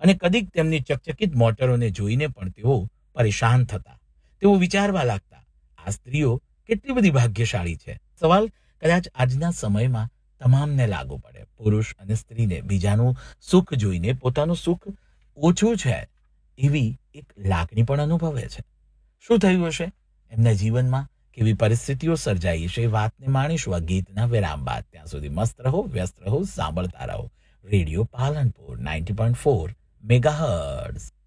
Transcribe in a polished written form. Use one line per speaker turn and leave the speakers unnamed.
અને કદીક તેમની ચકચકિત મોટરોને જોઈને પણ તેઓ પરેશાન થતા. તેઓ વિચારવા લાગતા, આ સ્ત્રીઓ કેટલી બધી ભાગ્યશાળી છે. સવાલ કદાચ આજના સમયમાં તમામને લાગુ પડે. પુરુષ અને સ્ત્રીને બીજાનું સુખ જોઈને પોતાનું સુખ ઓછું છે એવી એક લાગણી પણ અનુભવે છે. શું થયું હશે એમના જીવનમાં, કેવી પરિસ્થિતિઓ સર્જાઈ હશે, એ વાતને માણીશું આ ગીતના વિરામ બાદ. ત્યાં સુધી મસ્ત રહો, વ્યસ્ત રહો, સાંભળતા રહો રેડિયો પાલનપુર 90.4 મેગાહર્ટ્ઝ.